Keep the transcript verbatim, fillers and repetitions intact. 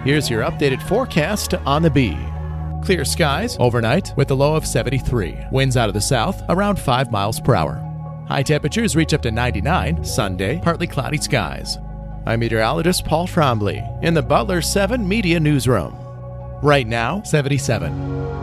Here's your updated forecast on the Bee. Clear skies overnight with a low of seventy-three. Winds out of the south around five miles per hour. High temperatures reach up to ninety-nine. Sunday, partly cloudy skies. I'm meteorologist Paul Trombley in the Butler seven Media Newsroom. Right now, seventy-seven.